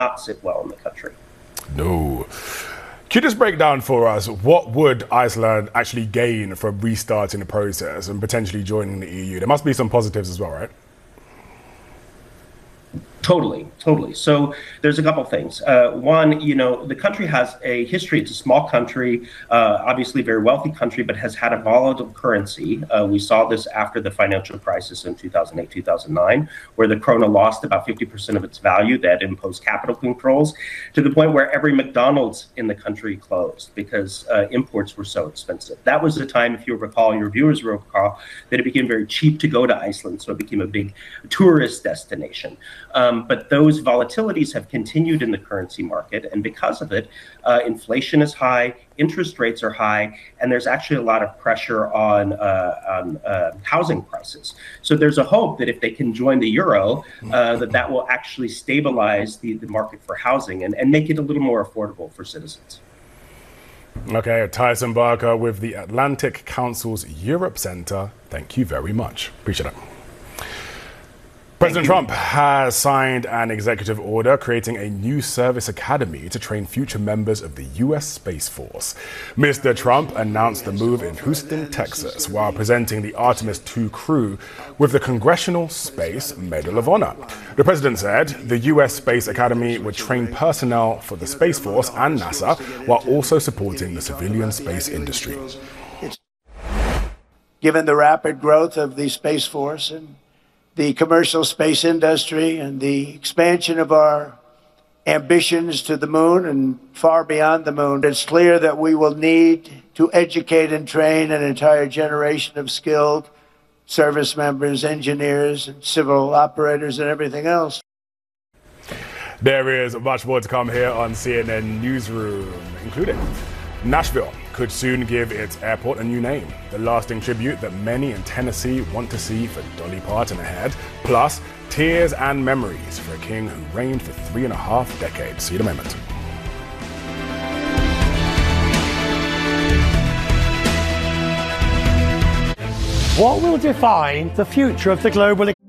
not sit well in the country. No. Could you just break down for us what would Iceland actually gain from restarting the process and potentially joining the EU? There must be some positives as well, right? Totally. So there's a couple things. One, the country has a history. It's a small country, obviously a very wealthy country, but has had a volatile currency. We saw this after the financial crisis in 2008, 2009, where the krona lost about 50% of its value. That imposed capital controls to the point where every McDonald's in the country closed because imports were so expensive. That was the time, if you recall, your viewers will recall, that it became very cheap to go to Iceland, so it became a big tourist destination. But those volatilities have continued in the currency market, and because of it, inflation is high, interest rates are high, and there's actually a lot of pressure on housing prices. So there's a hope that if they can join the euro, that will actually stabilize the market for housing and make it a little more affordable for citizens. Okay, Tyson Barker with the Atlantic Council's Europe Center. Thank you very much. Appreciate it. President Trump has signed an executive order creating a new service academy to train future members of the U.S. Space Force. Mr. Trump announced the move in Houston, Texas, while presenting the Artemis II crew with the Congressional Space Medal of Honor. The president said the U.S. Space Academy would train personnel for the Space Force and NASA while also supporting the civilian space industry. Given the rapid growth of the Space Force and the commercial space industry and the expansion of our ambitions to the moon and far beyond the moon, it's clear that we will need to educate and train an entire generation of skilled service members, engineers, and civil operators and everything else. There is much more to come here on CNN Newsroom, including Nashville could soon give its airport a new name, the lasting tribute that many in Tennessee want to see for Dolly Parton ahead, plus tears and memories for a king who reigned for 3.5 decades. See you in a moment. What will define the future of the global economy?